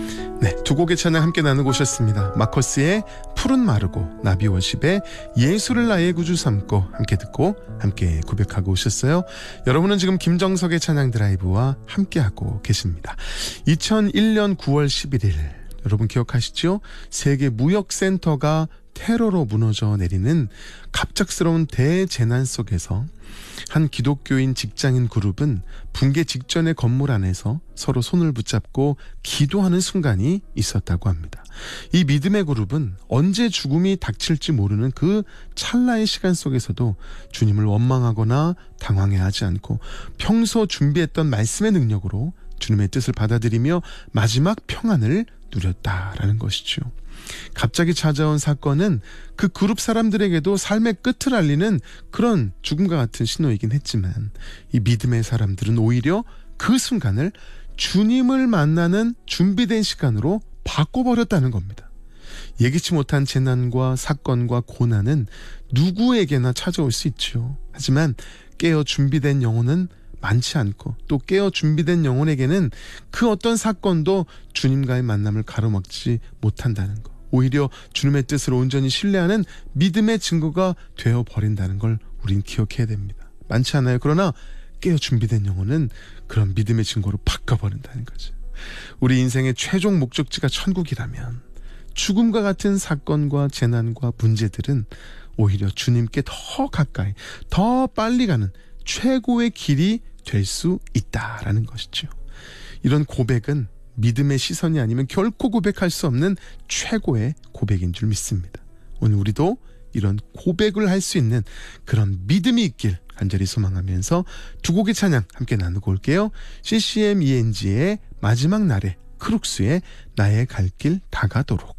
네, 두 곡의 찬양 함께 나누고 오셨습니다. 마커스의 푸른 마르고, 나비워십의 예수를 나의 구주 삼고 함께 듣고 함께 고백하고 오셨어요. 여러분은 지금 김정석의 찬양 드라이브와 함께하고 계십니다. 2001년 9월 11일 여러분 기억하시죠? 세계 무역센터가 테러로 무너져 내리는 갑작스러운 대재난 속에서 한 기독교인 직장인 그룹은 붕괴 직전의 건물 안에서 서로 손을 붙잡고 기도하는 순간이 있었다고 합니다. 이 믿음의 그룹은 언제 죽음이 닥칠지 모르는 그 찰나의 시간 속에서도 주님을 원망하거나 당황해하지 않고 평소 준비했던 말씀의 능력으로 주님의 뜻을 받아들이며 마지막 평안을 누렸다라는 것이죠. 갑자기 찾아온 사건은 그 그룹 사람들에게도 삶의 끝을 알리는 그런 죽음과 같은 신호이긴 했지만 이 믿음의 사람들은 오히려 그 순간을 주님을 만나는 준비된 시간으로 바꿔버렸다는 겁니다. 예기치 못한 재난과 사건과 고난은 누구에게나 찾아올 수 있죠. 하지만 깨어 준비된 영혼은 많지 않고 또 깨어 준비된 영혼에게는 그 어떤 사건도 주님과의 만남을 가로막지 못한다는 것. 오히려 주님의 뜻을 온전히 신뢰하는 믿음의 증거가 되어버린다는 걸 우린 기억해야 됩니다. 많지 않아요. 그러나 깨어 준비된 영혼은 그런 믿음의 증거로 바꿔버린다는 거죠. 우리 인생의 최종 목적지가 천국이라면 죽음과 같은 사건과 재난과 문제들은 오히려 주님께 더 가까이, 더 빨리 가는 최고의 길이 될 수 있다라는 것이죠. 이런 고백은 믿음의 시선이 아니면 결코 고백할 수 없는 최고의 고백인 줄 믿습니다. 오늘 우리도 이런 고백을 할 수 있는 그런 믿음이 있길 간절히 소망하면서 두 곡의 찬양 함께 나누고 올게요. CCM ENG의 마지막 날에, 크룩스의 나의 갈 길 다가도록.